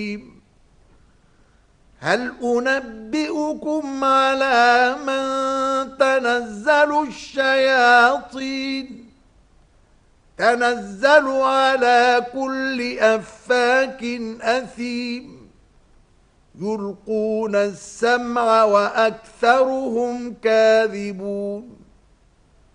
هل أنبئكم على من تنزل الشياطين تنزل على كل أفاك أثيم يلقون السمع وأكثرهم كاذبون